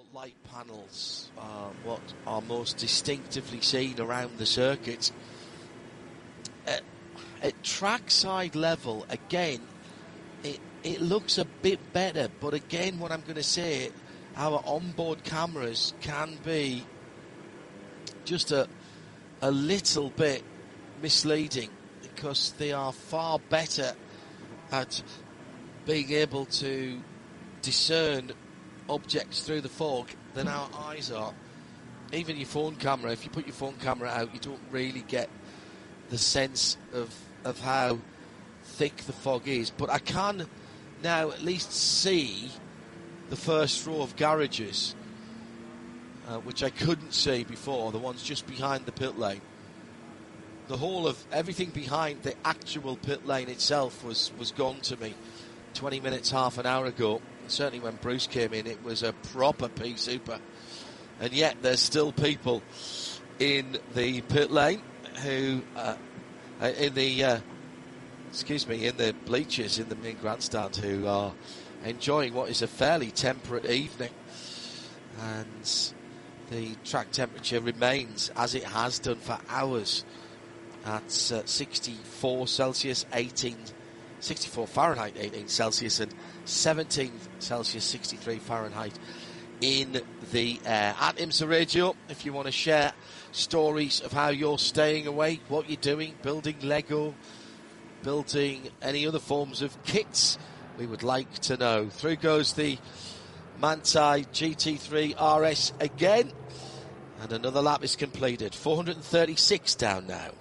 light panels are what are most distinctively seen around the circuit. At trackside level, again, it looks a bit better, but again, what I'm going to say, our onboard cameras can be just a little bit misleading, because they are far better at being able to discern objects through the fog than our eyes are. Even your phone camera, if you put your phone camera out, you don't really get the sense of how thick the fog is. But I can now at least see the first row of garages, which I couldn't see before, the ones just behind the pit lane. The whole of everything behind the actual pit lane itself was gone to me 20 minutes, half an hour ago. Certainly when Bruce came in, it was a proper pea super. And yet there's still people in the pit lane who, in the bleachers in the main grandstand, who are enjoying what is a fairly temperate evening. And the track temperature remains, as it has done for hours, at 64 Celsius, 64 Fahrenheit, 18 Celsius, and 17 Celsius, 63 Fahrenheit in the air. At IMSA Radio, if you want to share stories of how you're staying awake, what you're doing, building Lego, building any other forms of kits, we would like to know. Through goes the Manthey GT3 RS again, and another lap is completed. 436 down now.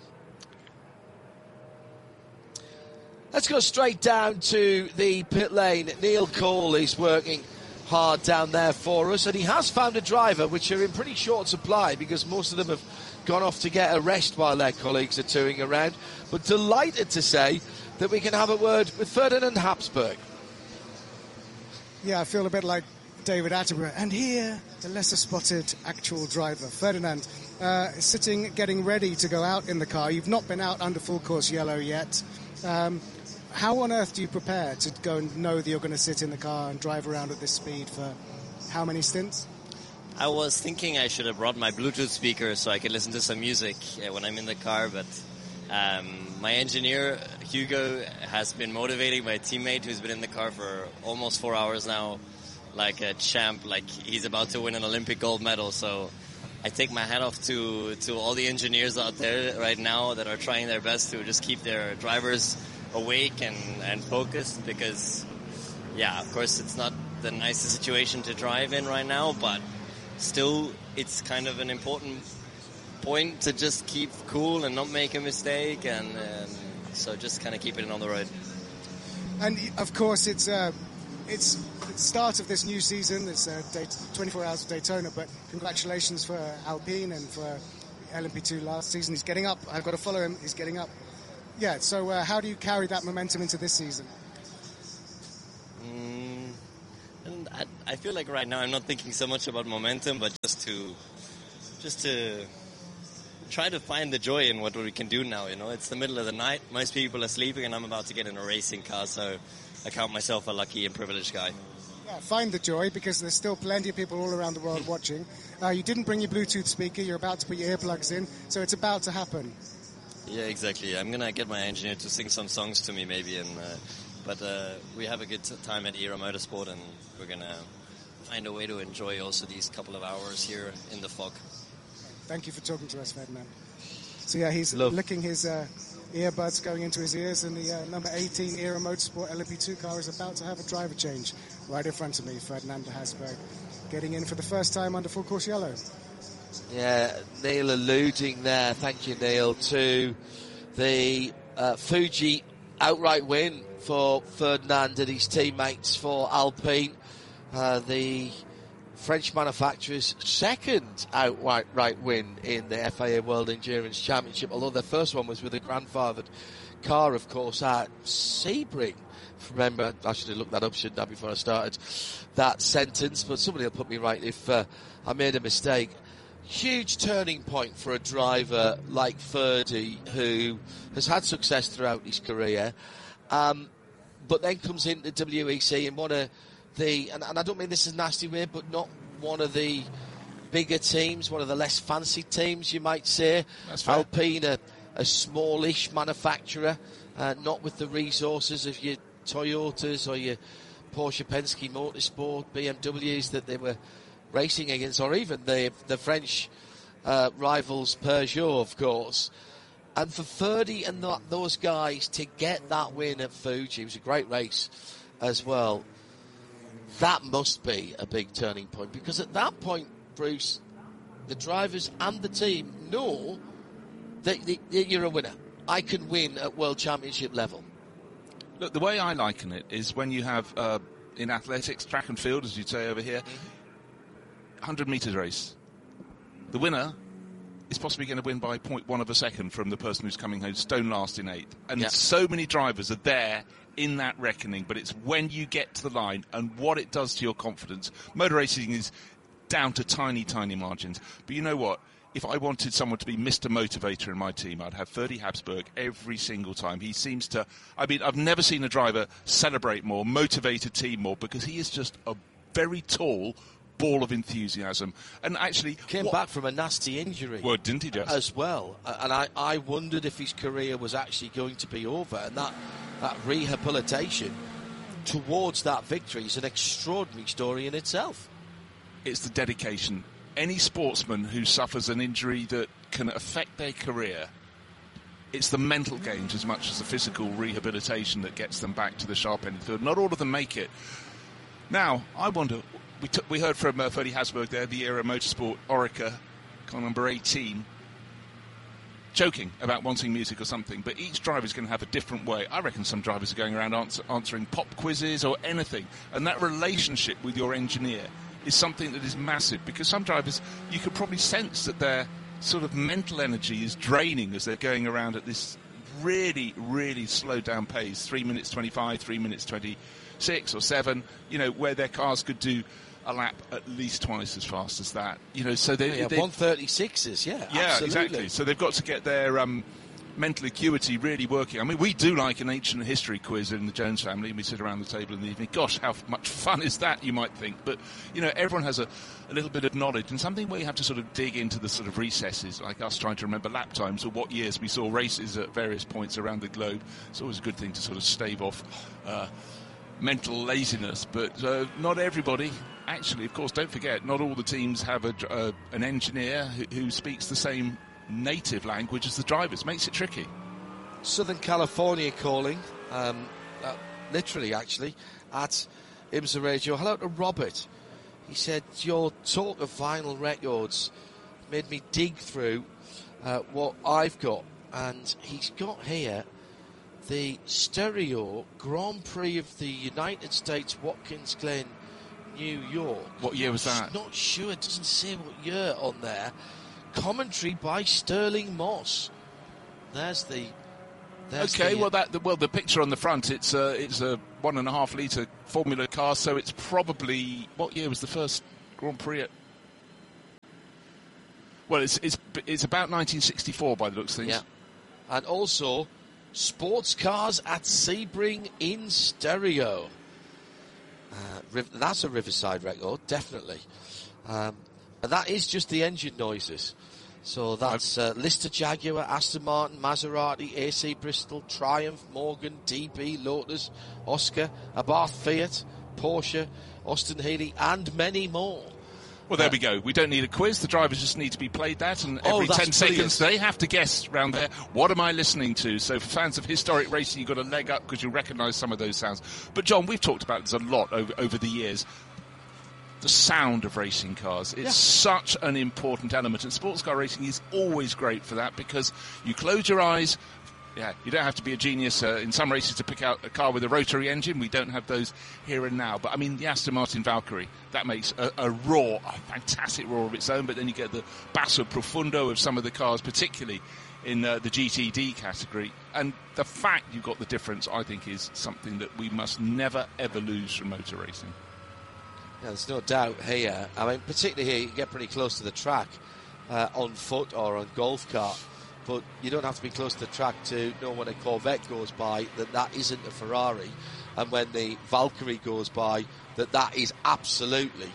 Let's go straight down to the pit lane. Neil Cole is working hard down there for us, and he has found a driver, which are in pretty short supply because most of them have gone off to get a rest while their colleagues are touring around. But delighted to say that we can have a word with Ferdinand Habsburg. Yeah, I feel a bit like David Attenborough. And here, the lesser spotted actual driver, Ferdinand, is sitting, getting ready to go out in the car. You've not been out under full course yellow yet. How on earth do you prepare to go and know that you're going to sit in the car and drive around at this speed for how many stints? I was thinking I should have brought my Bluetooth speaker so I could listen to some music when I'm in the car, but my engineer, Hugo, has been motivating my teammate who's been in the car for almost 4 hours now, like a champ, like he's about to win an Olympic gold medal. So I take my hat off to all the engineers out there right now that are trying their best to just keep their drivers awake and focused, because, yeah, of course it's not the nicest situation to drive in right now, but still it's kind of an important point to just keep cool and not make a mistake, and so just kind of keep it on the road. And of course it's the start of this new season. It's 24 Hours of Daytona, but congratulations for Alpine and for LMP2 last season. He's getting up. I've got to follow him. He's getting up. Yeah, so how do you carry that momentum into this season? And I feel like right now I'm not thinking so much about momentum, but just to try to find the joy in what we can do now. You know, it's the middle of the night. Most people are sleeping, and I'm about to get in a racing car, so I count myself a lucky and privileged guy. Yeah, find the joy, because there's still plenty of people all around the world watching. You didn't bring your Bluetooth speaker. You're about to put your earplugs in, so it's about to happen. Yeah, exactly. I'm going to get my engineer to sing some songs to me maybe, but we have a good time at ERA Motorsport, and we're going to find a way to enjoy also these couple of hours here in the fog. Thank you for talking to us, Ferdinand. So yeah, he's licking his earbuds going into his ears, and the number 18 ERA Motorsport LMP2 car is about to have a driver change right in front of me. Ferdinand Habsburg getting in for the first time under full course yellow. Yeah, Neil alluding there, thank you Neil, to the Fuji outright win for Ferdinand and his teammates for Alpine. The French manufacturer's second outright win in the FIA World Endurance Championship, although their first one was with a grandfathered car, of course, at Sebring. Remember, I should have looked that up, shouldn't I, before I started that sentence, but somebody will put me right if I made a mistake. Huge turning point for a driver like Ferdy, who has had success throughout his career, but then comes into WEC in one of the, and I don't mean this is a nasty way, but not one of the bigger teams, one of the less fancy teams, you might say. That's fair. Alpine, a smallish manufacturer, not with the resources of your Toyotas or your Porsche Penske Motorsport, BMWs that they were racing against, or even the French rivals Peugeot, of course. And for Ferdy and those guys to get that win at Fuji, it was a great race as well. That must be a big turning point, because at that point, Bruce, the drivers and the team know that you're a winner. I can win at World Championship level. Look, the way I liken it is when you have, in athletics, track and field, as you'd say over here, 100 metres race. The winner is possibly going to win by 0.1 of a second from the person who's coming home stone last in 8th. And so many drivers are there in that reckoning, but it's when you get to the line and what it does to your confidence. Motor racing is down to tiny, tiny margins. But you know what? If I wanted someone to be Mr. Motivator in my team, I'd have Ferdy Habsburg every single time. He seems to... I mean, I've never seen a driver celebrate more, motivate a team more, because he is just a very tall ball of enthusiasm. And actually... Came back from a nasty injury. Well, didn't he just? As well. And I wondered if his career was actually going to be over. And that rehabilitation towards that victory is an extraordinary story in itself. It's the dedication. Any sportsman who suffers an injury that can affect their career, it's the mental gains as much as the physical rehabilitation that gets them back to the sharp end of the field. Not all of them make it. Now, I wonder... We heard from Ferdy Habsburg there, the Era Motorsport Orica, car number 18, joking about wanting music or something, but each driver is going to have a different way. I reckon some drivers are going around answering pop quizzes or anything, and that relationship with your engineer is something that is massive, because some drivers, you could probably sense that their sort of mental energy is draining as they're going around at this really, really slowed down pace, 3 minutes 25, 3 minutes 26 or 7, where their cars could do a lap at least twice as fast as that. So they 136s, yeah, absolutely. Exactly. So they've got to get their mental acuity really working. I mean, we do like an ancient history quiz in the Jones family, and we sit around the table in the evening. Gosh, how much fun is that, you might think. But, everyone has a little bit of knowledge, and something where you have to sort of dig into the sort of recesses, like us trying to remember lap times or what years we saw races at various points around the globe. It's always a good thing to sort of stave off mental laziness, but not everybody. Actually, of course, don't forget, not all the teams have an engineer who speaks the same native language as the drivers. Makes it tricky. Southern California calling, literally, actually, at IMSA Radio. Hello to Robert. He said, your talk of vinyl records made me dig through what I've got. And he's got here the stereo Grand Prix of the United States, Watkins Glen, New York. What year was that? Not sure. It doesn't say what year on there. Commentary by Sterling Moss. There's the. The picture on the front. It's a 1.5 litre Formula car. So it's probably, what year was the first Grand Prix? Well, it's about 1964 by the looks of things. Yeah, and also sports cars at Sebring in stereo. That's a Riverside record, definitely. And that is just the engine noises. So that's Lister Jaguar, Aston Martin, Maserati, AC Bristol, Triumph, Morgan, DB, Lotus, Oscar, Abarth Fiat, Porsche, Austin Healey, and many more. Well, there we go. We don't need a quiz. The drivers just need to be played that, and every 10 seconds they have to guess round there, what am I listening to? So for fans of historic racing, you've got a leg up because you recognise some of those sounds. But, John, we've talked about this a lot over the years. The sound of racing cars. It's such an important element, and sports car racing is always great for that, because you close your eyes. Yeah, you don't have to be a genius in some races to pick out a car with a rotary engine. We don't have those here and now. But, I mean, the Aston Martin Valkyrie, that makes a roar, a fantastic roar of its own. But then you get the basso profundo of some of the cars, particularly in the GTD category. And the fact you've got the difference, I think, is something that we must never, ever lose from motor racing. Yeah, there's no doubt here. I mean, particularly here, you get pretty close to the track on foot or on golf cart. But you don't have to be close to the track to know when a Corvette goes by that isn't a Ferrari, and when the Valkyrie goes by that is absolutely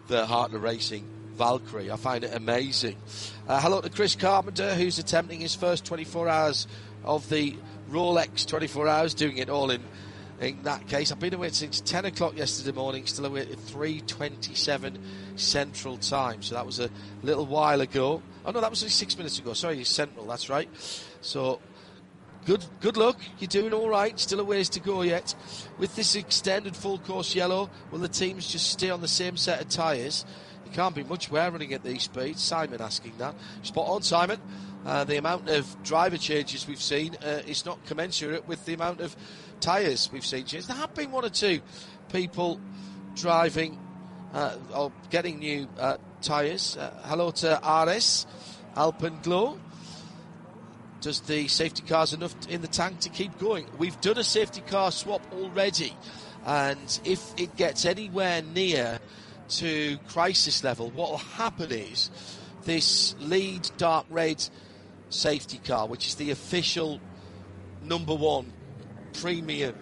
the Hartler Racing Valkyrie. I find it amazing. Hello to Chris Carpenter, who's attempting his first 24 hours of the Rolex 24 hours, doing it all in that case. I've been awake since 10 o'clock yesterday morning, still awake at 3:27 Central Time. So that was a little while ago. Oh, no, that was only 6 minutes ago. Sorry, it's Central, that's right. So good luck. You're doing all right. Still a ways to go yet. With this extended full course yellow, will the teams just stay on the same set of tyres? You can't be much wear running at these speeds. Simon asking that. Spot on, Simon. The amount of driver changes we've seen is not commensurate with the amount of tyres we've seen change. There have been one or two people driving or getting new tyres. Hello to RS, Alpenglow. Does the safety cars enough in the tank to keep going? We've done a safety car swap already, and if it gets anywhere near to crisis level, what will happen is this lead dark red safety car, which is the official number one premier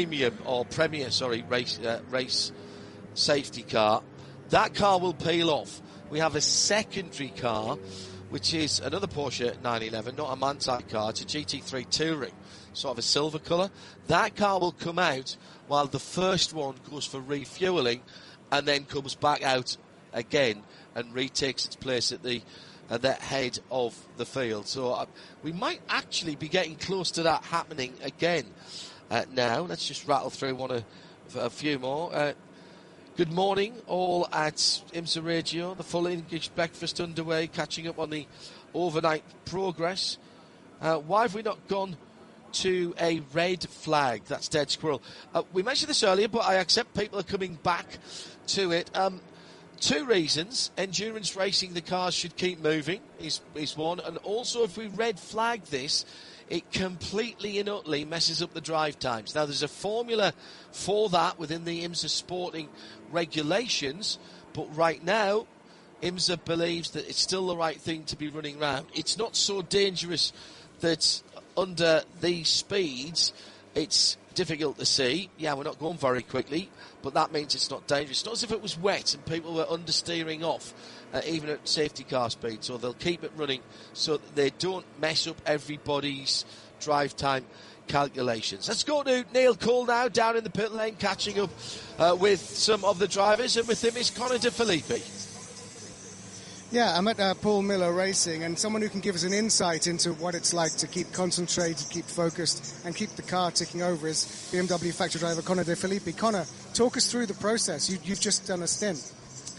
race safety car, that car will peel off. We have a secondary car, which is another Porsche 911, not a Manthey car. It's a GT3 Touring, sort of a silver colour. That car will come out while the first one goes for refuelling and then comes back out again and retakes its place at the head of the field. So we might actually be getting close to that happening again now. Let's just rattle through a few more. Good morning, all at IMSA Radio. The full English breakfast underway, catching up on the overnight progress. Why have we not gone to a red flag? That's Dead Squirrel. We mentioned this earlier, but I accept people are coming back to it. Two reasons. Endurance racing, the cars should keep moving, is one. And also, if we red flag this, it completely and utterly messes up the drive times. Now, there's a formula for that within the IMSA sporting regulations, but right now, IMSA believes that it's still the right thing to be running round. It's not so dangerous that under these speeds, it's difficult to see. Yeah, we're not going very quickly, but that means it's not dangerous. It's not as if it was wet and people were understeering off, even at safety car speed. So they'll keep it running so that they don't mess up everybody's drive time calculations. Let's go to Neil Cole now, down in the pit lane, catching up with some of the drivers, and with him is Connor De Filippi. Yeah, I'm at Paul Miller Racing, and someone who can give us an insight into what it's like to keep concentrated, keep focused, and keep the car ticking over is BMW factory driver Connor De Filippi. Connor, talk us through the process. You've just done a stint.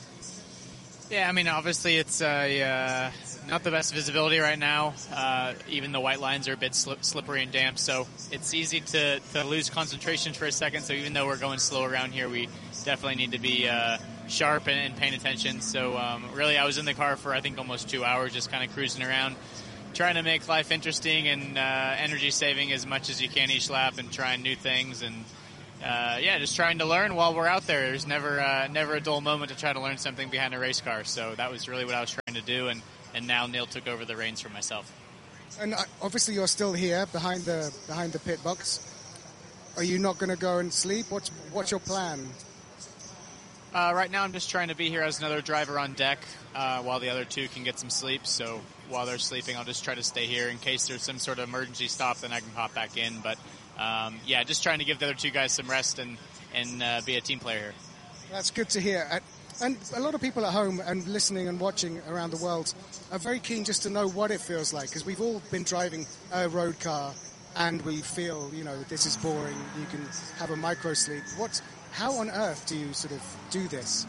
Yeah, I mean, obviously it's not the best visibility right now. Even the white lines are a bit slippery and damp, so it's easy to lose concentration for a second. So even though we're going slow around here, we definitely need to be sharp and paying attention. So really, I was in the car for, I think, almost 2 hours, just kind of cruising around, trying to make life interesting and energy saving as much as you can each lap, and trying new things, and just trying to learn while we're out there. There's never a dull moment to try to learn something behind a race car. So that was really what I was trying to do, and now Neil took over the reins for myself. And obviously you're still here behind the pit box. Are you not going to go and sleep? What's your plan? Right now I'm just trying to be here as another driver on deck while the other two can get some sleep. So while they're sleeping, I'll just try to stay here in case there's some sort of emergency stop, then I can pop back in. But just trying to give the other two guys some rest and be a team player here. That's good to hear. And a lot of people at home and listening and watching around the world are very keen just to know what it feels like, because we've all been driving a road car and we feel, this is boring. You can have a micro sleep. How on earth do you sort of do this?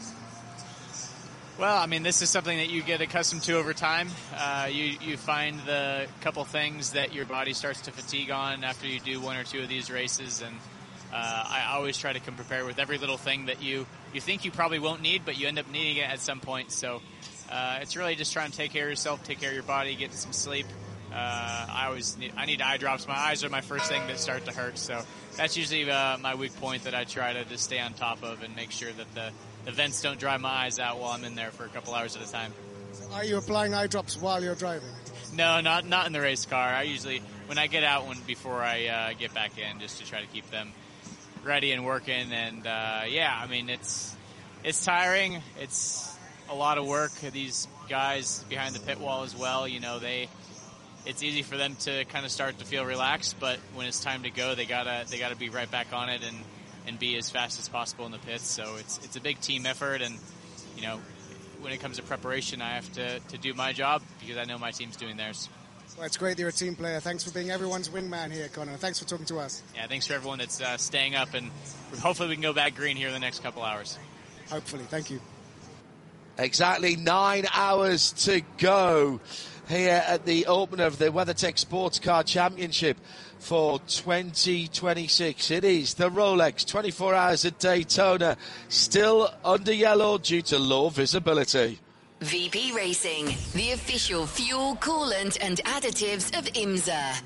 Well, I mean, this is something that you get accustomed to over time. You find the couple things that your body starts to fatigue on after you do one or two of these races, and I always try to come prepared with every little thing that you think you probably won't need, but you end up needing it at some point. So it's really just trying to take care of yourself, take care of your body, get some sleep. I need eye drops. My eyes are my first thing that start to hurt, so that's usually my weak point that I try to just stay on top of and make sure that the vents don't dry my eyes out while I'm in there for a couple hours at a time. Are you applying eye drops while you're driving? No, not in the race car. I usually, when I get out before I get back in, just to try to keep them ready and working. And I mean, it's It's tiring. It's a lot of work. These guys behind the pit wall as well, it's easy for them to kind of start to feel relaxed, but when it's time to go, they gotta be right back on it and be as fast as possible in the pits. So it's a big team effort, and when it comes to preparation, I have to do my job because I know my team's doing theirs. Well, it's great that you're a team player. Thanks for being everyone's wingman here, Connor. Thanks for talking to us. Yeah, thanks for everyone that's staying up, and hopefully we can go back green here in the next couple hours. Hopefully. Thank you. Exactly 9 hours to go here at the opener of the WeatherTech Sports Car Championship for 2026. It is the Rolex 24 Hours at Daytona, still under yellow due to low visibility. VP Racing, the official fuel, coolant and additives of IMSA.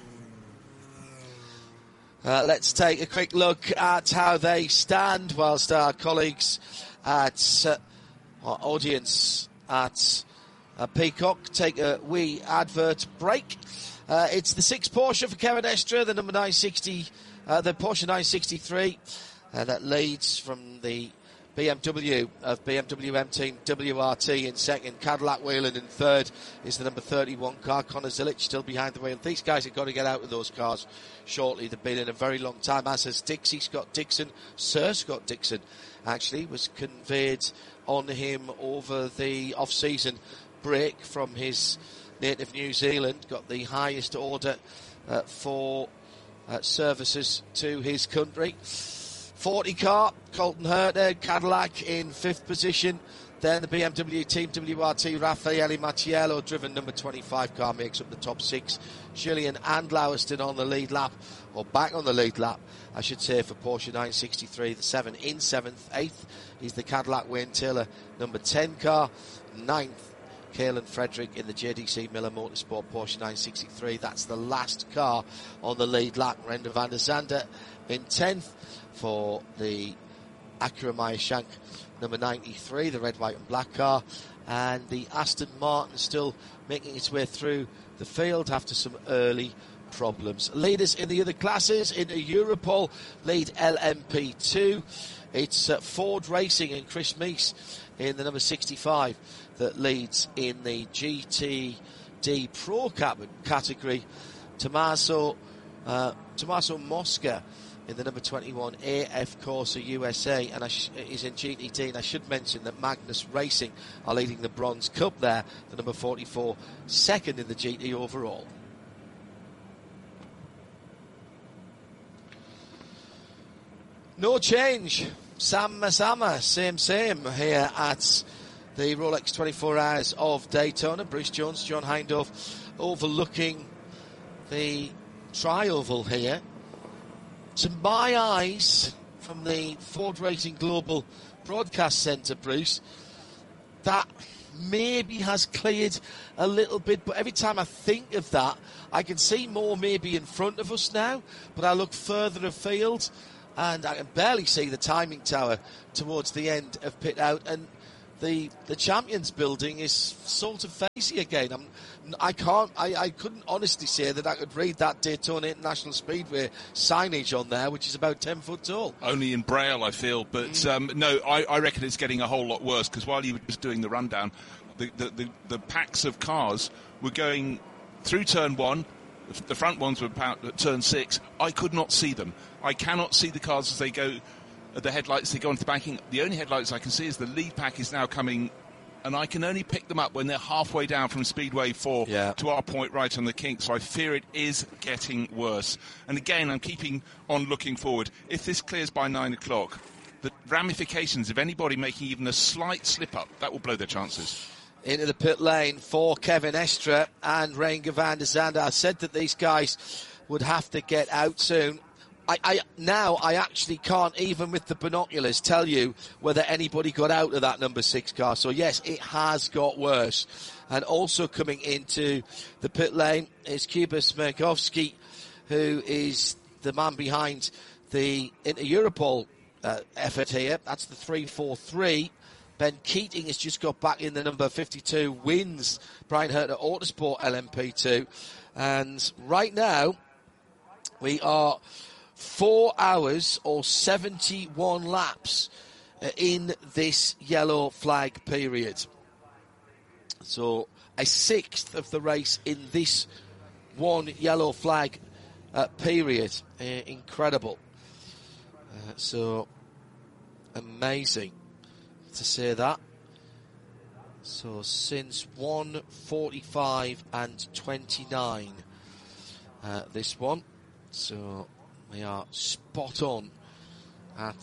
Let's take a quick look at how they stand whilst our colleagues at our audience at Peacock take a wee advert break. It's the 6 Porsche for Kevin Estre, the number 960, the Porsche 963 that leads from the BMW of BMW M Team WRT in second. Cadillac Whelen in third is the number 31 car. Connor Zilic still behind the wheel. These guys have got to get out of those cars shortly. They've been in a very long time, as has Dixie Scott Dixon. Sir Scott Dixon actually was conveyed on him over the off-season break from his native New Zealand. Got the highest order for services to his country. 40 car, Colton Herter, Cadillac in 5th position. Then the BMW Team WRT, Raffaele Mattiello, driven number 25 car, makes up the top 6. Gillian and Lowerston on the lead lap, or back on the lead lap, I should say, for Porsche 963. The 7 in 7th. 8th is the Cadillac Wayne Taylor, number 10 car. 9th, Kalen Frederick in the JDC Miller Motorsport Porsche 963. That's the last car on the lead lap. Renda van der Zande in 10th for the Acura Meyer-Shank number 93, the red, white and black car. And the Aston Martin still making its way through the field after some early problems. Leaders in the other classes, in Europol, lead LMP2. It's Ford Racing and Chris Meese in the number 65 that leads in the GTD Pro category. Tommaso Mosca in the number 21 AF Corsa USA, and is in GTD. And I should mention that Magnus Racing are leading the Bronze Cup there, the number 44, second in the GT overall. No change. Sama, same here at the Rolex 24 Hours of Daytona. Bruce Jones, John Hindhaugh overlooking the tri-oval here. To my eyes, from the Ford Racing Global Broadcast Centre, Bruce, that maybe has cleared a little bit, but every time I think of that, I can see more maybe in front of us now, but I look further afield and I can barely see the timing tower towards the end of pit out, and the Champions building is sort of facey again. I couldn't honestly say that I could read that Daytona International Speedway signage on there, which is about 10 foot tall. Only in Braille, I feel. But no, I reckon it's getting a whole lot worse, because while you were just doing the rundown, the packs of cars were going through turn 1. The front ones were about at turn 6. I could not see them. I cannot see the cars as they go. The headlights, they go into the banking. The only headlights I can see is the lead pack is now coming, and I can only pick them up when they're halfway down from Speedway 4 to our point right on the kink. So I fear it is getting worse. And again, I'm keeping on looking forward. If this clears by 9 o'clock, the ramifications of anybody making even a slight slip-up, that will blow their chances. Into the pit lane for Kevin Estre and Renger van der Zande. I said that these guys would have to get out soon. I actually can't, even with the binoculars, tell you whether anybody got out of that number 6 car. So yes, it has got worse. And also coming into the pit lane is Kuba Smirkovsky, who is the man behind the Inter-Europol effort here. That's the 343. Ben Keating has just got back in the number 52, wins Brian Herter Autosport LMP2. And right now, we are 4 hours or 71 laps in this yellow flag period. So a sixth of the race in this one yellow flag period. Incredible. So amazing to say that. So since 1:45 and 29, this one. So we are spot on at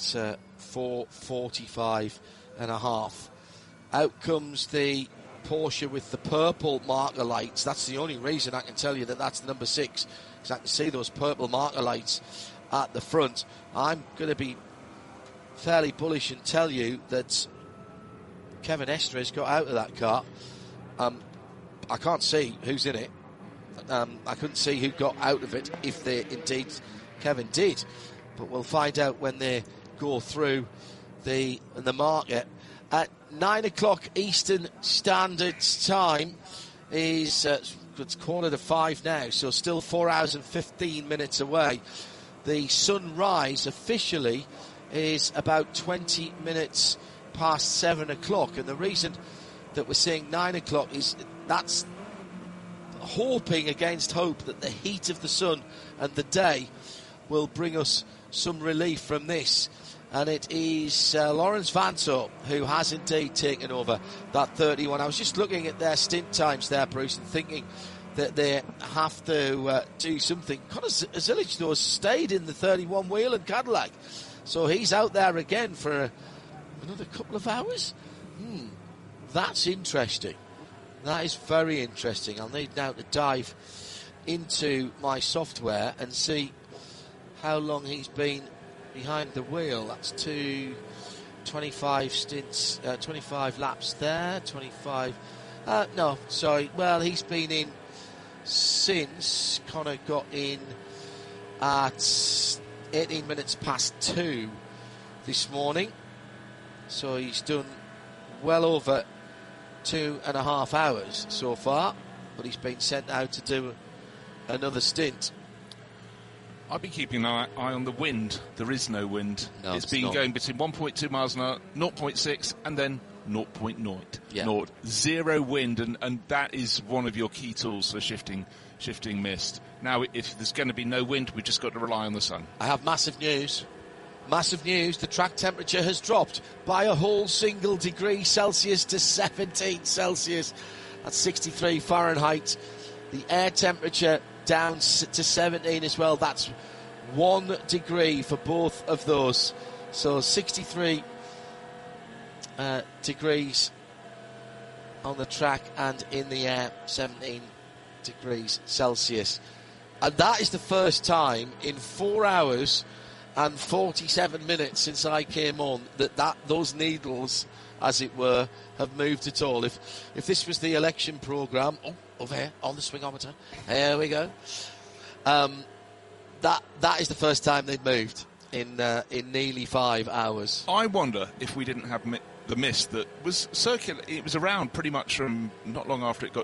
4:45 and a half. Out comes the Porsche with the purple marker lights. That's the only reason I can tell you that that's number 6, because I can see those purple marker lights at the front. I'm going to be fairly bullish and tell you that Kevin Estre has got out of that car. I can't see who's in it. I couldn't see who got out of it, if they indeed Kevin did, but we'll find out when they go through the market. At 9 o'clock Eastern Standard Time is it's 4:45 now, so still 4 hours and 15 minutes away. The sunrise officially is about 20 minutes past 7 o'clock, and the reason that we're saying 9 o'clock is that's hoping against hope that the heat of the sun and the day will bring us some relief from this. And it is Lawrence Vanthoor who has indeed taken over that 31. I was just looking at their stint times there, Bruce, and thinking that they have to do something. Conor Zilic, though, has stayed in the 31 wheel and Cadillac, so he's out there again for another couple of hours. That's interesting. That is very interesting. I'll need now to dive into my software and see how long he's been behind the wheel. That's 25 stints, 25 laps there, 25... no, sorry. Well, he's been in since Conor got in at 18 minutes past 2 this morning. So he's done well over 2.5 hours so far, but he's been sent out to do another stint. I'll be keeping an eye on the wind. There is no wind. No, it's been going between 1.2 miles an hour, 0.6, and then 0.0. Yeah. Zero wind, and that is one of your key tools for shifting mist. Now, if there's going to be no wind, we've just got to rely on the sun. I have massive news. Massive news. The track temperature has dropped by a whole single degree Celsius to 17 Celsius. That's 63 Fahrenheit. The air temperature down to 17 as well. That's 1 degree for both of those. So 63 degrees on the track and in the air, 17 degrees Celsius. And that is the first time in 4 hours and 47 minutes since I came on that those needles, as it were, have moved at all. If this was the election programme, over here on the swingometer, here we go. That is the first time they've moved in nearly 5 hours. I wonder if we didn't have the mist that was circular. It was around pretty much from not long after it got